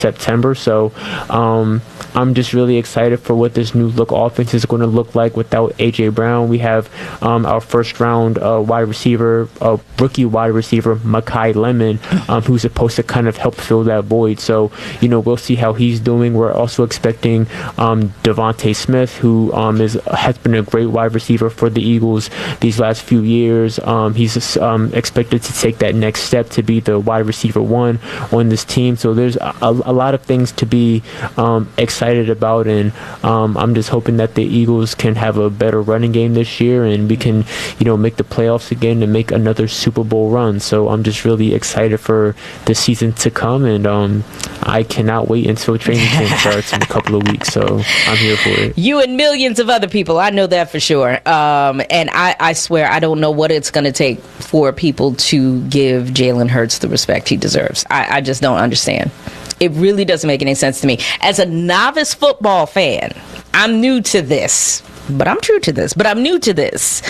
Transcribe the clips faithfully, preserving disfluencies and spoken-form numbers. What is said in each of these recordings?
September. So um, I'm just really excited for what this new look offense is going to look like without A J Brown. We have um, our first round uh, wide receiver, uh, rookie wide receiver, Makai Lemon, um, who's supposed to kind of help fill that void. So, you know, we'll see how he's doing. We're also expecting um, Devontae Smith, who um, is has been a great wide receiver for the Eagles these last few years. Um, he's um, expected to take that next step to be the wide receiver one on this team. So there's a, a lot of things to be um, excited about, and um, I'm just hoping that the Eagles can have a better running game this year, and we can, you know, make the playoffs again and make another Super Bowl run. So I'm just really excited for the season to come, and um, I cannot wait until training camp starts in a couple of weeks. So I'm here for it. You and millions of other people, I know that for sure. Um, and I, I swear, I don't know what it's going to take for people to give Jalen Hurts the respect he deserves. I, I just don't understand. It really doesn't make any sense to me. As a novice football fan, I'm new to this, but I'm true to this, but I'm new to this.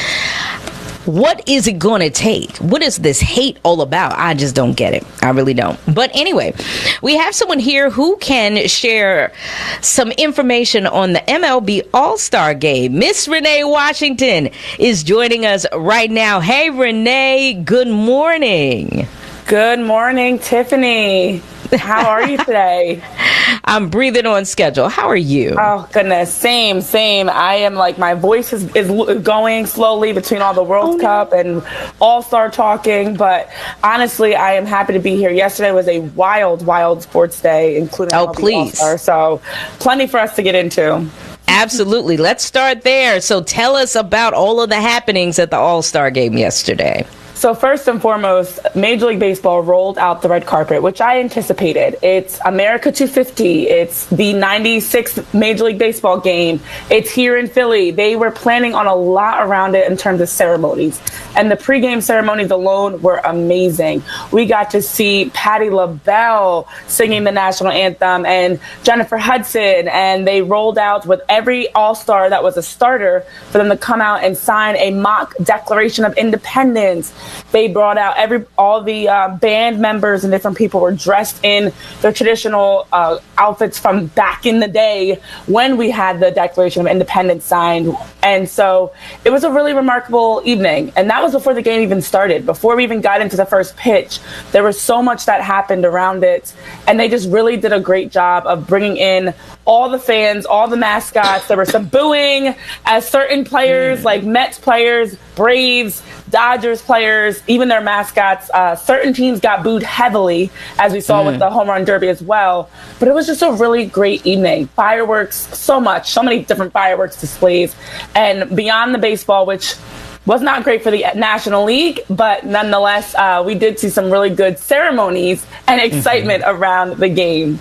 What is it going to take? What is this hate all about? I just don't get it. I really don't. But anyway, we have someone here who can share some information on the M L B All-Star Game. Miss Renee Washington is joining us right now. Hey, Renee, good morning. Good morning, Tiffany. How are you today? I'm breathing on schedule. How are you? Oh, goodness. Same, same. I am like, my voice is, is going slowly between all the World oh, Cup no. and All-Star talking. But honestly, I am happy to be here. Yesterday was a wild, wild sports day, including oh, please. All-Star. So plenty for us to get into. Absolutely. Let's start there. So tell us about all of the happenings at the All-Star Game yesterday. So first and foremost, Major League Baseball rolled out the red carpet, which I anticipated. It's America two fifty. It's the ninety-sixth Major League Baseball game. It's here in Philly. They were planning on a lot around it in terms of ceremonies. And the pregame ceremonies alone were amazing. We got to see Patti LaBelle singing the national anthem and Jennifer Hudson. And they rolled out with every All-Star that was a starter for them to come out and sign a mock Declaration of Independence. They brought out every all the uh, band members and different people were dressed in their traditional uh, outfits from back in the day when we had the Declaration of Independence signed. And so it was a really remarkable evening. And that was before the game even started. Before we even got into the first pitch, there was so much that happened around it. And they just really did a great job of bringing in all the fans, all the mascots. There was some booing as certain players mm. like Mets players, Braves, Dodgers players, even their mascots. Uh, certain teams got booed heavily, as we saw mm. with the home run derby as well. But it was just a really great evening. Fireworks, so much, so many different fireworks displays. And beyond the baseball, which was not great for the National League, but nonetheless, uh, we did see some really good ceremonies and excitement mm-hmm. around the game.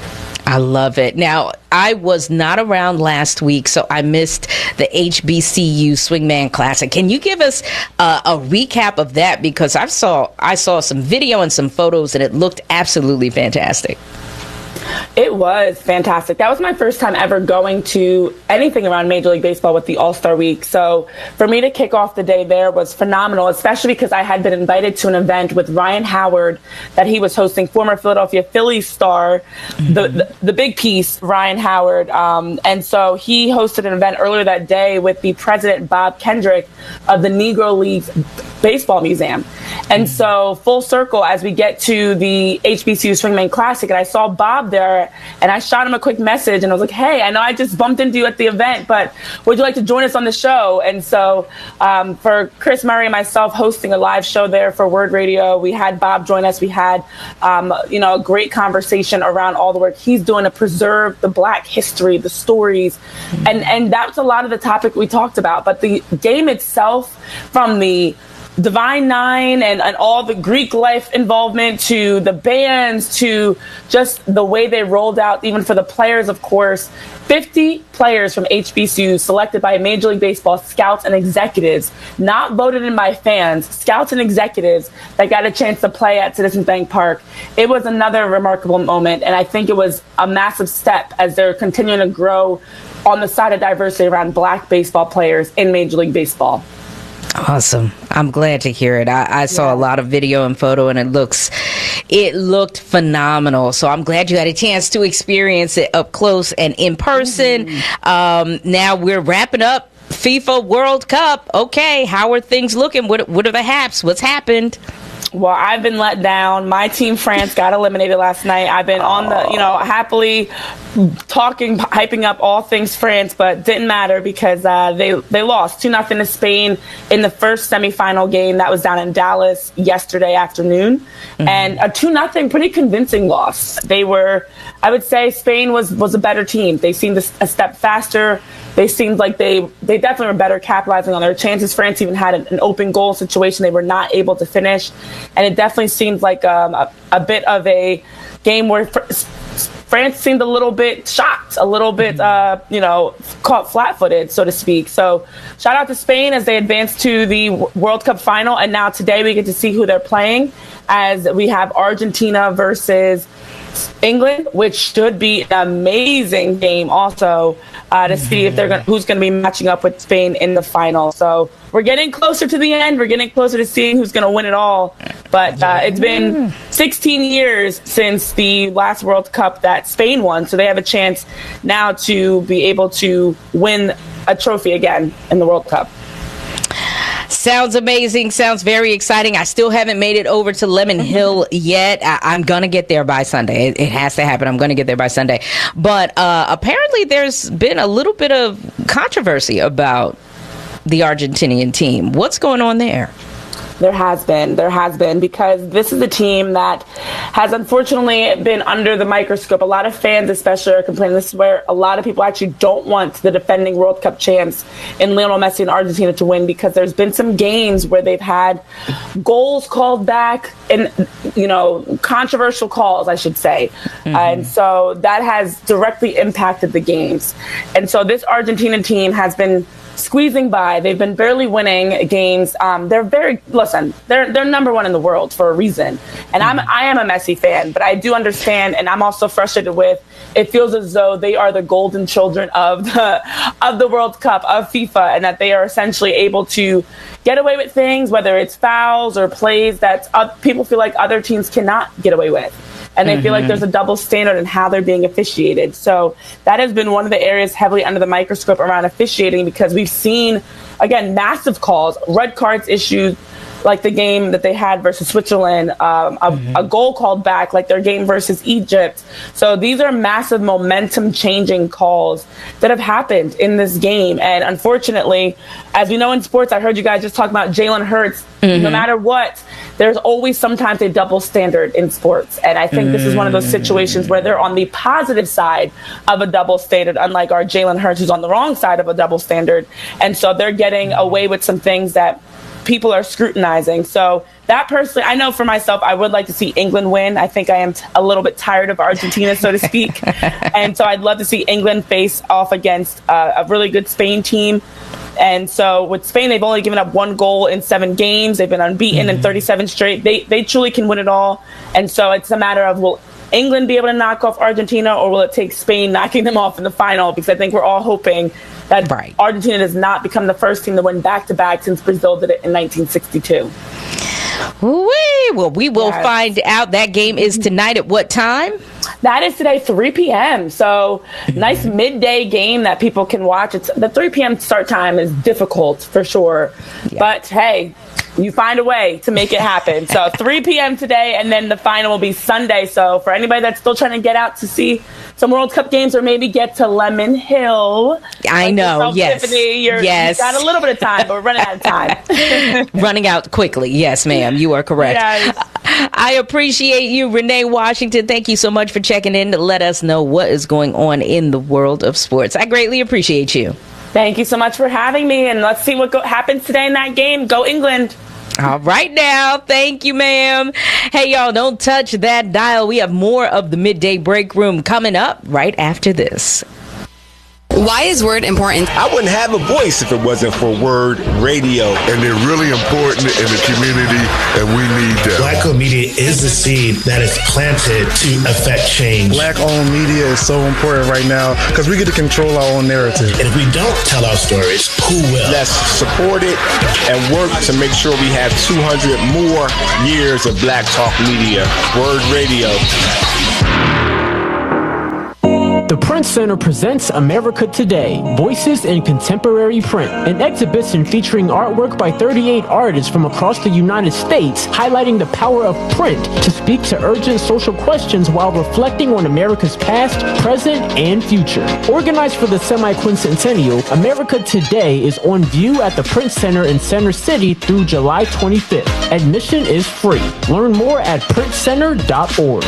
I love it. Now, I was not around last week, so I missed the H B C U Swingman Classic. Can you give us uh, a recap of that? Because I saw I saw some video and some photos, and it looked absolutely fantastic. It was fantastic. That was my first time ever going to anything around Major League Baseball with the All-Star Week. So for me to kick off the day there was phenomenal, especially because I had been invited to an event with Ryan Howard that he was hosting, former Philadelphia Phillies star, mm-hmm. the, the the big piece, Ryan Howard. Um, and so he hosted an event earlier that day with the president, Bob Kendrick, of the Negro Leagues Baseball Museum. And so full circle as we get to the H B C U Swingman Classic, and I saw Bob there, and I shot him a quick message, and I was like, hey, I know I just bumped into you at the event, but would you like to join us on the show? And so um, for Chris Murray and myself hosting a live show there for Word Radio, we had Bob join us. We had, um, you know, a great conversation around all the work he's doing to preserve the Black history, the stories, and, and that's a lot of the topic we talked about. But the game itself, from the Divine Nine and, and all the Greek life involvement to the bands to just the way they rolled out, even for the players, of course. fifty players from H B C U selected by Major League Baseball scouts and executives, not voted in by fans, scouts and executives that got a chance to play at Citizens Bank Park. It was another remarkable moment, and I think it was a massive step as they're continuing to grow on the side of diversity around Black baseball players in Major League Baseball. Awesome. I'm glad to hear it. I, I saw yeah. a lot of video and photo, and it looks, it looked phenomenal. So I'm glad you had a chance to experience it up close and in person. Mm-hmm. Um, now we're wrapping up FIFA World Cup. Okay, how are things looking? What, what are the haps? What's happened? Well, I've been let down. My team, France, got eliminated last night. I've been on the, you know, happily talking, hyping up all things France, but didn't matter because uh, they they lost two nothing to Spain in the first semifinal game that was down in Dallas yesterday afternoon, mm-hmm. and a two nothing pretty convincing loss. They were, I would say, Spain was was a better team. They seemed a, a step faster. They seemed like they they definitely were better capitalizing on their chances. France even had an, an open goal situation they were not able to finish, and it definitely seemed like um, a, a bit of a game where France seemed a little bit shocked, a little bit, uh, you know, caught flat-footed, so to speak. So shout out to Spain as they advanced to the World Cup final. And now today we get to see who they're playing, as we have Argentina versus England, which should be an amazing game also uh, to see if they're gonna, who's going to be matching up with Spain in the final. So we're getting closer to the end. We're getting closer to seeing who's going to win it all. But uh, it's been sixteen years since the last World Cup that Spain won, so they have a chance now to be able to win a trophy again in the World Cup. Sounds amazing. Sounds very exciting. I still haven't made it over to Lemon Hill yet. I- I'm going to get there by Sunday. It-, it has to happen. I'm going to get there by Sunday. But uh, apparently there's been a little bit of controversy about the Argentinian team. What's going on there? There has been. There has been, because this is a team that has unfortunately been under the microscope. A lot of fans especially are complaining. This is where a lot of people actually don't want the defending World Cup champs in Lionel Messi and Argentina to win, because there's been some games where they've had goals called back and, you know, controversial calls, I should say. Mm-hmm. And so that has directly impacted the games. And so this Argentina team has been squeezing by. They've been barely winning games. Um, they're very listen. They're they're number one in the world for a reason. And I'm I am a Messi fan, but I do understand, and I'm also frustrated with. It feels as though they are the golden children of the of the World Cup, of FIFA, and that they are essentially able to get away with things, whether it's fouls or plays that uh, people feel like other teams cannot get away with. And they mm-hmm. feel like there's a double standard in how they're being officiated. So that has been one of the areas heavily under the microscope around officiating, because we've seen, again, massive calls, red cards issued, like the game that they had versus Switzerland, um, a, mm-hmm. a goal called back, like their game versus Egypt. So these are massive momentum-changing calls that have happened in this game. And unfortunately, as we know in sports, I heard you guys just talk about Jalen Hurts. Mm-hmm. No matter what, there's always sometimes a double standard in sports. And I think mm-hmm. this is one of those situations where they're on the positive side of a double standard, unlike our Jalen Hurts, who's on the wrong side of a double standard. And so they're getting away with some things that people are scrutinizing. So that personally, I know for myself, I would like to see England win. I think I am t- a little bit tired of Argentina, so to speak. And so I'd love to see England face off against uh, a really good Spain team. And so with Spain, they've only given up one goal in seven games. They've been unbeaten mm-hmm. in thirty-seven straight. They they truly can win it all. And so it's a matter of, will England be able to knock off Argentina, or will it take Spain knocking them off in the final? Because I think we're all hoping that right. Argentina does not become the first team to win back-to-back, since Brazil did it in nineteen sixty-two. Wee. Well, we will yes. find out. That game is tonight at what time? That is today, three p.m. So nice midday game that people can watch. It's the three p.m. start time is difficult for sure. Yeah. But hey, you find a way to make it happen. So three p.m. today, and then the final will be Sunday. So for anybody that's still trying to get out to see some World Cup games, or maybe get to Lemon Hill. I like know, yes. Tiffany, you're, yes. You've got a little bit of time, but we're running out of time. Running out quickly. Yes, ma'am. You are correct. Yes. I appreciate you, Renee Washington. Thank you so much for checking in to let us know what is going on in the world of sports. I greatly appreciate you. Thank you so much for having me, and let's see what go- happens today in that game. Go England. All right now. Thank you, ma'am. Hey, y'all, don't touch that dial. We have more of the Midday Break Room coming up right after this. Why is Word important? I wouldn't have a voice if it wasn't for Word Radio. And they're really important in the community, and we need them. Black-owned media is the seed that is planted to affect change. Black-owned media is so important right now because we get to control our own narrative. And if we don't tell our stories, who will? Let's support it and work to make sure we have two hundred more years of Black Talk Media. Word Radio. The Print Center presents America Today, Voices in Contemporary Print, an exhibition featuring artwork by thirty-eight artists from across the United States, highlighting the power of print to speak to urgent social questions while reflecting on America's past, present, and future. Organized for the semi-quincentennial, America Today is on view at the Print Center in Center City through July twenty-fifth. Admission is free. Learn more at print center dot org.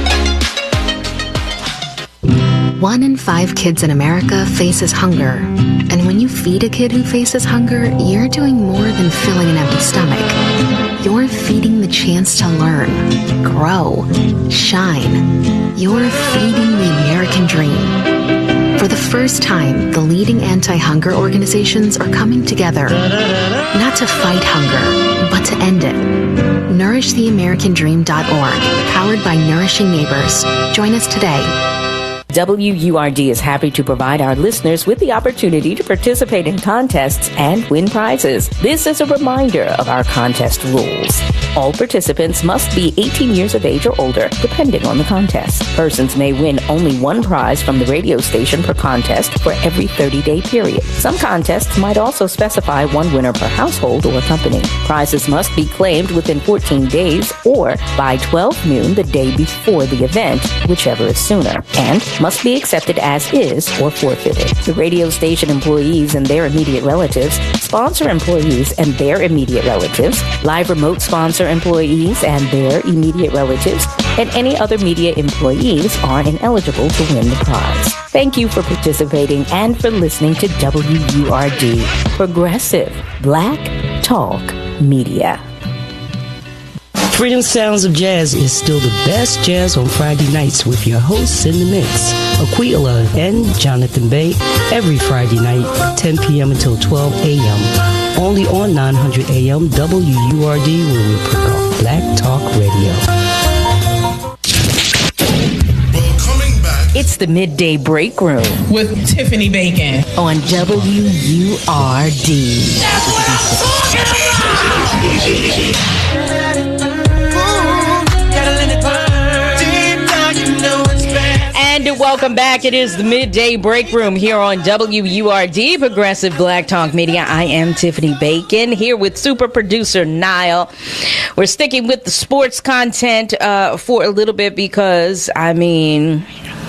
One in five kids in America faces hunger. And when you feed a kid who faces hunger, you're doing more than filling an empty stomach. You're feeding the chance to learn, grow, shine. You're feeding the American dream. For the first time, the leading anti-hunger organizations are coming together, not to fight hunger, but to end it. nourish the american dream dot org, powered by Nourishing Neighbors. Join us today. W U R D is happy to provide our listeners with the opportunity to participate in contests and win prizes. This is a reminder of our contest rules. All participants must be eighteen years of age or older, depending on the contest. Persons may win only one prize from the radio station per contest for every thirty-day period. Some contests might also specify one winner per household or company. Prizes must be claimed within fourteen days or by twelve noon the day before the event, whichever is sooner, and must be accepted as is or forfeited. The radio station employees and their immediate relatives, sponsor employees and their immediate relatives, live remote sponsor employees and their immediate relatives, and any other media employees are ineligible to win the prize. Thank you for participating and for listening to W U R D, Progressive Black Talk Media. Freedom Sounds of Jazz is still the best jazz on Friday nights with your hosts in the mix, Aquila and Jonathan Bay, every Friday night, ten p.m. until twelve a.m. Only on nine hundred A M W U R D, where we put off Black Talk Radio. It's the Midday Break Room with Tiffany Bacon on W U R D. And welcome back. It is the Midday Break Room here on W U R D, Progressive Black Talk Media. I am Tiffany Bacon here with super producer Niall. We're sticking with the sports content uh, for a little bit because, I mean,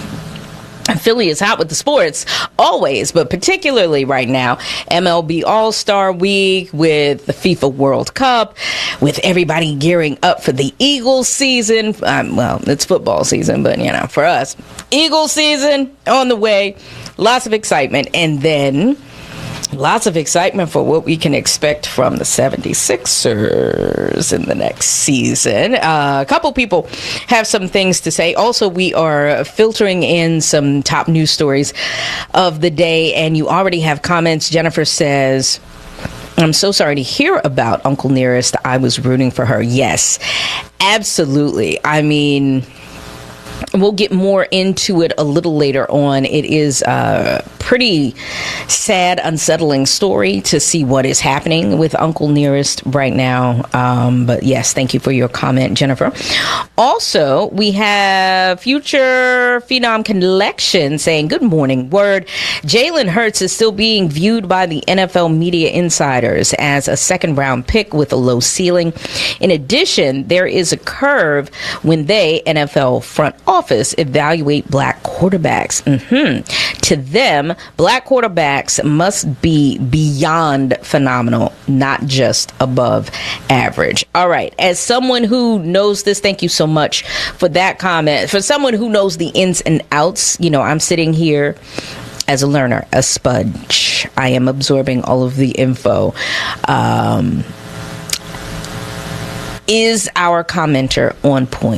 Philly is hot with the sports always, but particularly right now, M L B All-Star Week, with the FIFA World Cup, with everybody gearing up for the Eagles season. Um, well, it's football season, but, you know, for us, Eagles season on the way. Lots of excitement. And then lots of excitement for what we can expect from the seventy-sixers in the next season. Uh, a couple people have some things to say. Also, we are filtering in some top news stories of the day, and you already have comments. Jennifer says, I'm so sorry to hear about Uncle Nearest. I was rooting for her. Yes, absolutely. I mean, we'll get more into it a little later on. It is a pretty sad, unsettling story to see what is happening with Uncle Nearest right now. Um, but yes, thank you for your comment, Jennifer. Also, we have Future Phenom Collection saying, good morning, word. Jalen Hurts is still being viewed by the N F L media insiders as a second round pick with a low ceiling. In addition, there is a curve when they, N F L front office, evaluate black quarterbacks. Mm-hmm. To them, black quarterbacks must be beyond phenomenal, not just above average. All right. As someone who knows this, thank you so much for that comment. For someone who knows the ins and outs, you know, I'm sitting here as a learner, a sponge. I am absorbing all of the info. Um, is our commenter on point?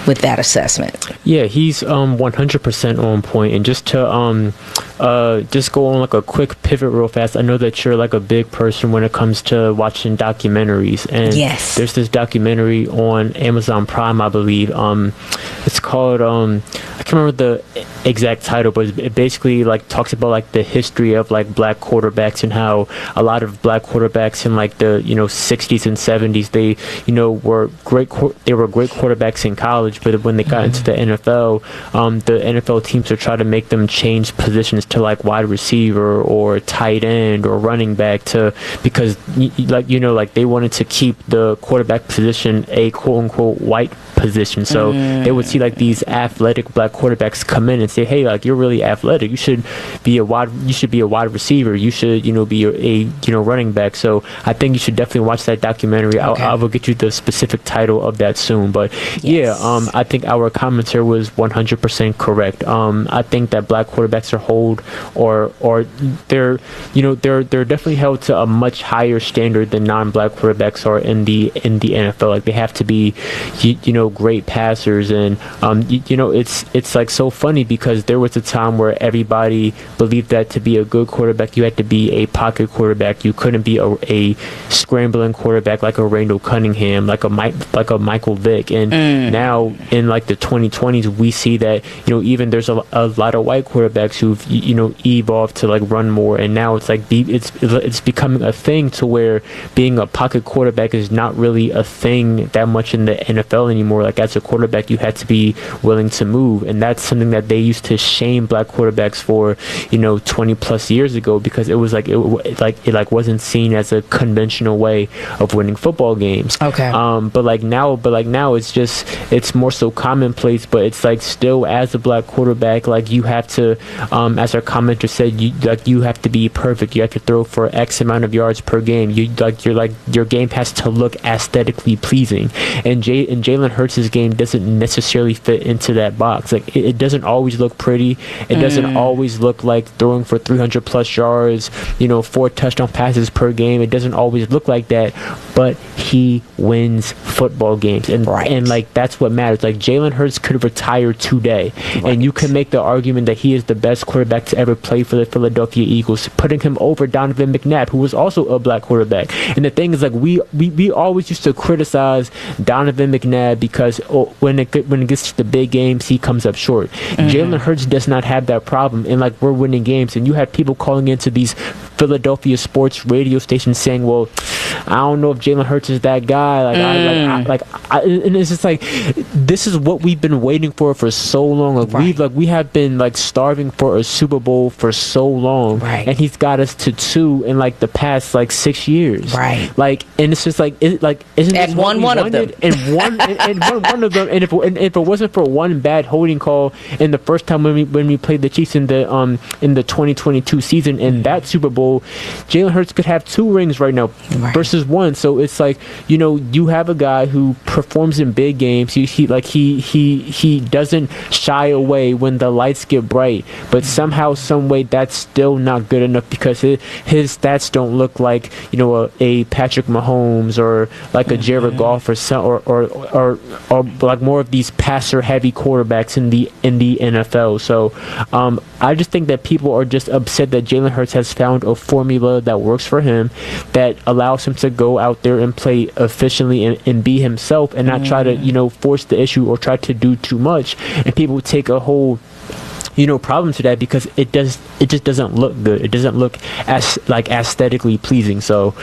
with that assessment. Yeah, he's um one hundred percent on point. And just to um uh just go on like a quick pivot real fast. I know that you're like a big person when it comes to watching documentaries, and yes. there's this documentary on Amazon Prime, I believe. Um it's called um I can't remember the exact title, but it basically like talks about like the history of like black quarterbacks and how a lot of black quarterbacks in like the you know sixties and seventies, they you know were great they were great quarterbacks in college, but when they got mm-hmm. into the N F L, um, the N F L teams would try to make them change positions to like wide receiver or tight end or running back to because like you know like they wanted to keep the quarterback position a quote unquote white position. So mm. they would see like these athletic black quarterbacks come in and say, hey, like you're really athletic, you should be a wide you should be a wide receiver, you should you know be a, a you know running back. So I think you should definitely watch that documentary. Okay. I will get you the specific title of that soon, but yes. yeah um I think our commenter was one hundred percent correct. um I think that black quarterbacks are hold or or they're you know they're they're definitely held to a much higher standard than non-black quarterbacks are in the in the N F L. Like they have to be you, you know great passers, and um you, you know it's it's like so funny because there was a time where everybody believed that to be a good quarterback you had to be a pocket quarterback. You couldn't be a, a scrambling quarterback like a Randall Cunningham, like a Mike like a Michael Vick. And mm. now in like the twenty twenties we see that you know even there's a, a lot of white quarterbacks who've you know evolved to like run more, and now it's like be, it's it's becoming a thing to where being a pocket quarterback is not really a thing that much in the N F L anymore. Like as a quarterback you had to be willing to move, and that's something that they used to shame black quarterbacks for you know twenty plus years ago, because it was like it like it like wasn't seen as a conventional way of winning football games. Okay. Um but like now but like now it's just it's more so commonplace, but it's like still as a black quarterback like you have to um as our commenter said, you like you have to be perfect. You have to throw for X amount of yards per game. You like you're like your game has to look aesthetically pleasing, and Jay and Jalen Hurts' game doesn't necessarily fit into that box. Like it, it doesn't always look pretty. It doesn't mm. always look like throwing for three hundred plus yards, you know, four touchdown passes per game. It doesn't always look like that, but he wins football games, and right. and like that's what matters. Like Jalen Hurts could retire today, right. and you can make the argument that he is the best quarterback to ever play for the Philadelphia Eagles, putting him over Donovan McNabb, who was also a black quarterback. And the thing is, like we we, we always used to criticize Donovan McNabb because oh, when it when it gets to the big games, he comes up short. Mm-hmm. Jalen Hurts does not have that problem, and like we're winning games, and you have people calling into these Philadelphia sports radio stations saying, "Well, I don't know if Jalen Hurts is that guy." Like, mm. I, like, I, like, I, and it's just like this is what we've been waiting for for so long. Like right. we've like we have been like starving for a Super Bowl for so long, right. and he's got us to two in like the past like six years, right? Like, and it's just like it like isn't and one one of them, and one and, and one one of them, and if and if it wasn't for one bad holding call in the first time when we when we played the Chiefs in the um in the twenty twenty-two season in that Super Bowl, Jalen Hurts could have two rings right now right. versus one. So it's like, you know, you have a guy who performs in big games. He, he like he he he doesn't shy away when the lights get bright, but somehow, some way, that's still not good enough because it, his stats don't look like you know a, a Patrick Mahomes or like a Jared Goff or some or or, or or like more of these passer heavy quarterbacks in the in the N F L. So um, I just think that people are just upset that Jalen Hurts has found a formula that works for him, that allows him to go out there and play efficiently and, and be himself, and not mm. try to you know force the issue or try to do too much. And people take a whole you know problem to that because it does it just doesn't look good. It doesn't look as like aesthetically pleasing. So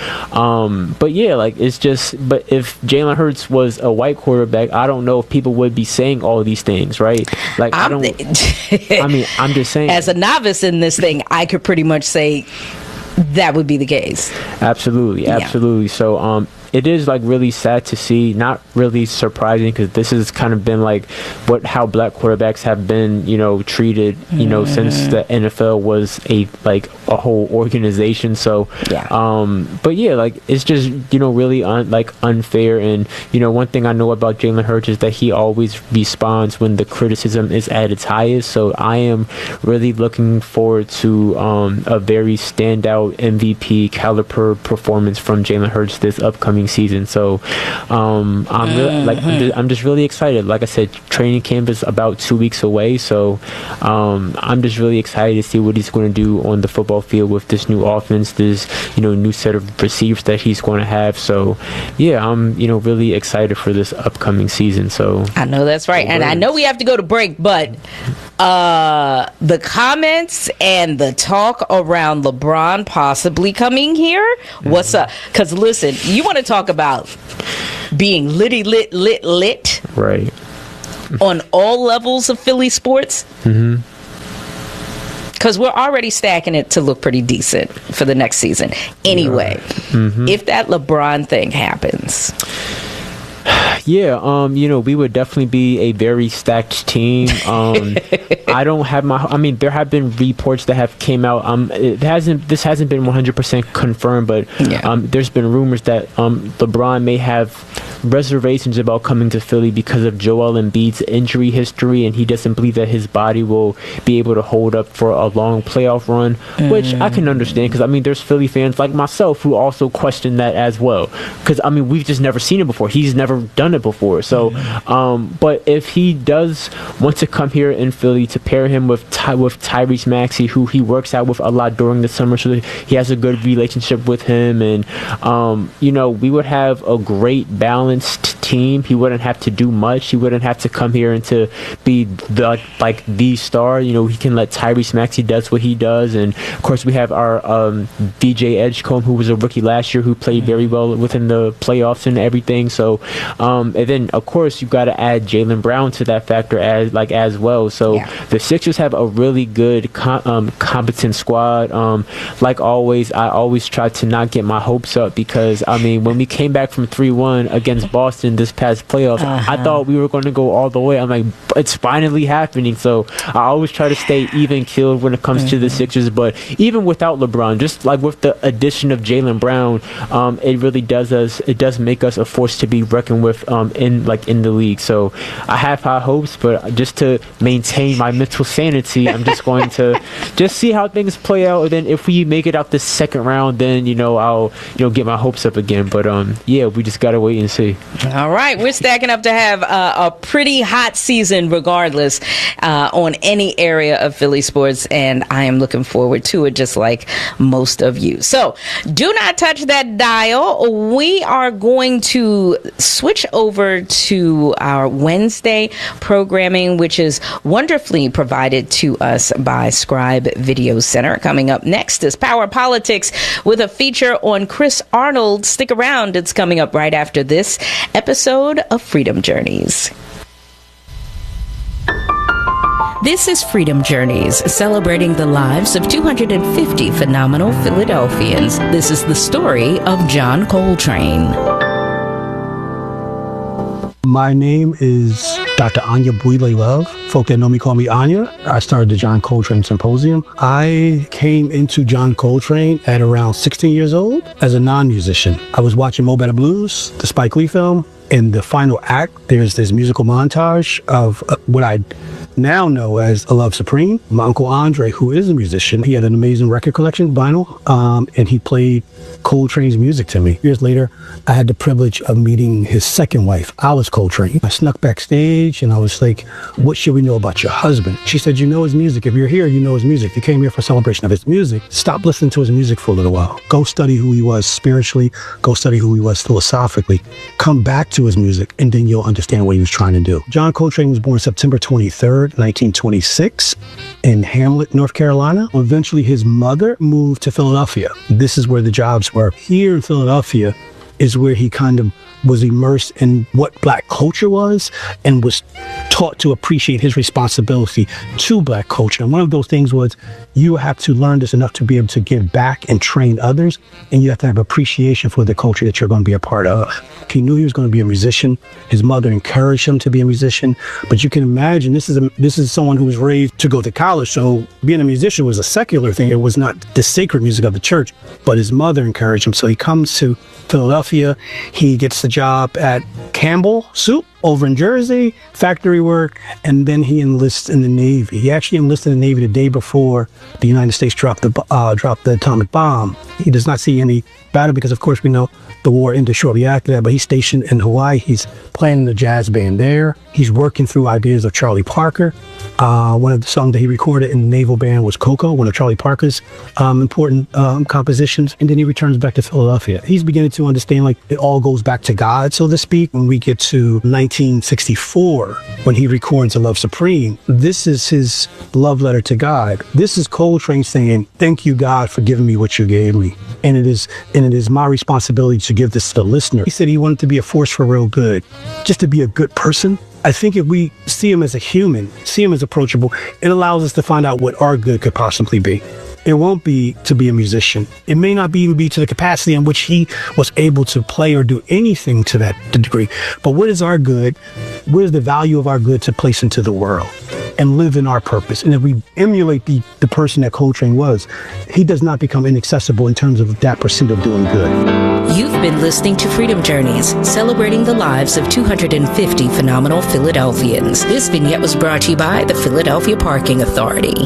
um but yeah, like it's just but if Jalen Hurts was a white quarterback, I don't know if people would be saying all of these things, right? Like I'm, I don't I mean I'm just saying, as a novice in this thing, I could pretty much say that would be the case. Absolutely, absolutely. Yeah. So um it is like really sad to see, not really surprising, because this has kind of been like what how black quarterbacks have been, you know, treated, you know, mm-hmm. since the N F L was a like a whole organization. So, yeah. Um, but yeah, like it's just you know really un, like unfair. And you know, one thing I know about Jalen Hurts is that he always responds when the criticism is at its highest. So I am really looking forward to um, a very standout M V P caliber performance from Jalen Hurts this upcoming upcoming season. So um, I'm really, like I'm just, I'm just really excited. Like I said, training camp is about two weeks away, so um, I'm just really excited to see what he's going to do on the football field with this new offense, this you know new set of receivers that he's going to have. So yeah, I'm you know really excited for this upcoming season. So I know that's right, and I know we have to go to break, but uh, the comments and the talk around LeBron possibly coming here, mm-hmm. what's up? Because listen, you want to talk about being litty lit lit lit, right? On all levels of Philly sports. Mm-hmm. Because we're already stacking it to look pretty decent for the next season. Anyway, right. mm-hmm. if that LeBron thing happens. Yeah, um, you know, we would definitely be a very stacked team. Um, I don't have my. I mean, there have been reports that have came out. Um, it hasn't. This hasn't been one hundred percent confirmed, but yeah. um, there's been rumors that um, LeBron may have reservations about coming to Philly because of Joel Embiid's injury history, and he doesn't believe that his body will be able to hold up for a long playoff run, mm. which I can understand because I mean, there's Philly fans like myself who also question that as well. Because I mean, we've just never seen it before. He's never done it before. So, um, but if he does want to come here in Philly, to pair him with Ty- with Tyrese Maxey, who he works out with a lot during the summer, so that he has a good relationship with him, and um, you know, we would have a great balanced team. He wouldn't have to do much. He wouldn't have to come here and to be the like the star. You know, he can let Tyrese Maxey does what he does, and of course we have our um, V J Edgecombe, who was a rookie last year, who played very well within the playoffs and everything. So. Um, and then, of course, you got to add Jaylen Brown to that factor as like as well. So yeah. the Sixers have a really good, com- um, competent squad. Um, like always, I always try to not get my hopes up because I mean, when we came back from three one against Boston this past playoffs, uh-huh. I thought we were going to go all the way. I'm like, it's finally happening. So I always try to stay even keeled when it comes mm-hmm. to the Sixers. But even without LeBron, just like with the addition of Jaylen Brown, um, it really does us. It does make us a force to be reckoned with. Um, in like in the league. So I have high hopes, but just to maintain my mental sanity, I'm just going to just see how things play out, and then if we make it out the second round, then you know I'll you know get my hopes up again. But um yeah, we just gotta wait and see. All right, we're stacking up to have uh, a pretty hot season regardless uh, on any area of Philly sports, and I am looking forward to it just like most of you. So do not touch that dial. We are going to switch over over to our Wednesday programming, which is wonderfully provided to us by Scribe Video Center. Coming up next is Power Politics with a feature on Chris Arnold. Stick around. It's coming up right after this episode of Freedom Journeys. This is Freedom Journeys, celebrating the lives of two hundred fifty phenomenal Philadelphians. This is the story of John Coltrane. My name is Doctor Anya Bouile Love. Folk that know me call me Anya. I started the John Coltrane Symposium. I came into John Coltrane at around sixteen years old as a non-musician. I was watching Mo Better Blues, the Spike Lee film. In the final act, there's this musical montage of uh, what I now know as A Love Supreme. My Uncle Andre, who is a musician, he had an amazing record collection, vinyl, um, and he played Coltrane's music to me. Years later, I had the privilege of meeting his second wife, Alice Coltrane. I snuck backstage and I was like, what should we know about your husband? She said, you know his music. If you're here, you know his music. You came here for a celebration of his music. Stop listening to his music for a little while. Go study who he was spiritually. Go study who he was philosophically. Come back to his music, and then you'll understand what he was trying to do. John Coltrane was born September twenty-third, nineteen twenty-six in Hamlet, North Carolina. Eventually, his mother moved to Philadelphia. This is where the jobs were. Here in Philadelphia is where he kind of was immersed in what Black culture was and was taught to appreciate his responsibility to Black culture. And one of those things was you have to learn this enough to be able to give back and train others, and you have to have appreciation for the culture that you're going to be a part of. He knew he was going to be a musician. His mother encouraged him to be a musician, but you can imagine this is a, this is someone who was raised to go to college, so being a musician was a secular thing. It was not the sacred music of the church, but his mother encouraged him. So he comes to Philadelphia. He gets the job at Campbell Soup over in Jersey, factory work, and then he enlists in the Navy. He actually enlisted in the Navy the day before the United States dropped the uh, dropped the atomic bomb. He does not see any battle because, of course, we know the war ended shortly after that, but he's stationed in Hawaii. He's playing in the jazz band there. He's working through ideas of Charlie Parker. Uh, one of the songs that he recorded in the naval band was Coco, one of Charlie Parker's um, important um, compositions. And then he returns back to Philadelphia. He's beginning to understand, like, it all goes back to God, so to speak. When we get to nineteen sixty-four, when he records A Love Supreme, this is his love letter to God. This is Coltrane saying, thank you, God, for giving me what you gave me. And it is and it is my responsibility to give this to the listener. He said he wanted to be a force for real good, just to be a good person. I think if we see him as a human, see him as approachable, it allows us to find out what our good could possibly be. It won't be to be a musician. It may not be even be to the capacity in which he was able to play or do anything to that degree. But what is our good? What is the value of our good to place into the world and live in our purpose? And if we emulate the, the person that Coltrane was, he does not become inaccessible in terms of that pursuit of doing good. You've been listening to Freedom Journeys, celebrating the lives of two hundred fifty phenomenal Philadelphians. This vignette was brought to you by the Philadelphia Parking Authority.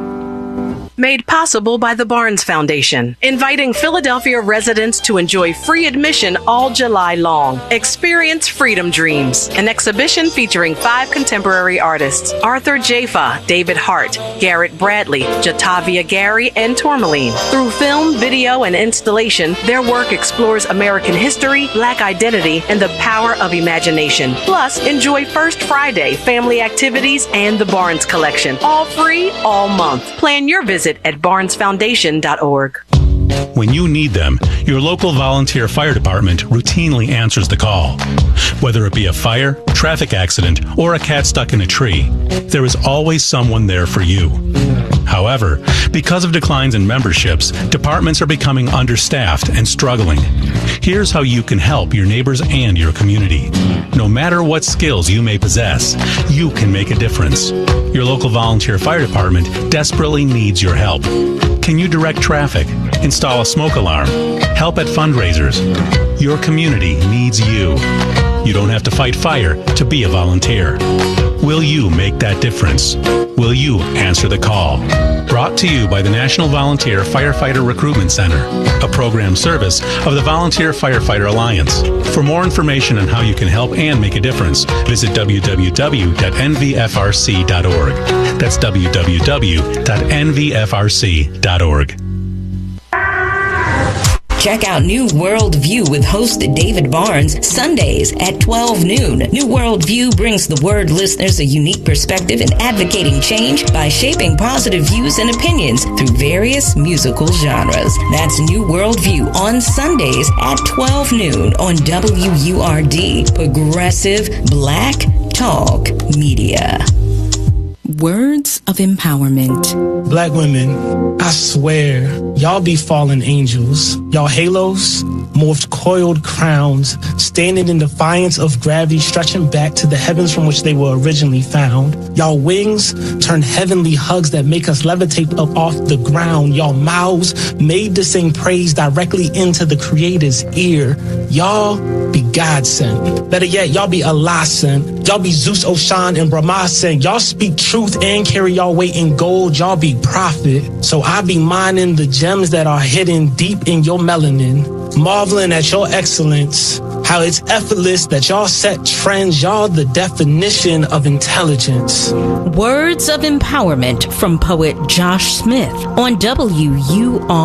Made possible by the Barnes Foundation, inviting Philadelphia residents to enjoy free admission all July long. Experience Freedom Dreams, an exhibition featuring five contemporary artists: Arthur Jafa, David Hart, Garrett Bradley, Jatavia Gary, and Tourmaline. Through film, video, and installation, their work explores American history, Black identity, and the power of imagination. Plus, enjoy First Friday, family activities, and the Barnes Collection. All free, all month. Plan your visit at barnes foundation dot org. When you need them, your local volunteer fire department routinely answers the call. Whether it be a fire, traffic accident, or a cat stuck in a tree, there is always someone there for you. However, because of declines in memberships, departments are becoming understaffed and struggling. Here's how you can help your neighbors and your community. No matter what skills you may possess, you can make a difference. Your local volunteer fire department desperately needs your help. Can you direct traffic, install a smoke alarm, help at fundraisers? Your community needs you. You don't have to fight fire to be a volunteer. Will you make that difference? Will you answer the call? Brought to you by the National Volunteer Firefighter Recruitment Center, a program service of the Volunteer Firefighter Alliance. For more information on how you can help and make a difference, visit w w w dot n v f r c dot org. That's w w w dot n v f r c dot org. Check out New World View with host David Barnes, Sundays at twelve noon. New World View brings the Word listeners a unique perspective in advocating change by shaping positive views and opinions through various musical genres. That's New World View on Sundays at twelve noon on W U R D, Progressive Black Talk Media. Words of empowerment. Black women, I swear, y'all be fallen angels. Y'all halos, morphed coiled crowns, standing in defiance of gravity, stretching back to the heavens from which they were originally found. Y'all wings turn heavenly hugs that make us levitate up off the ground. Y'all mouths made to sing praise directly into the Creator's ear. Y'all be God sent. Better yet, y'all be Allah sent. Y'all be Zeus, Oshan, and Brahma sent. Y'all speak truth and carry y'all weight in gold. Y'all be prophet. So I be mining the gems that are hidden deep in your melanin, marveling at your excellence, how it's effortless that y'all set trends. Y'all the definition of intelligence. Words of empowerment from poet Josh Smith on W U R.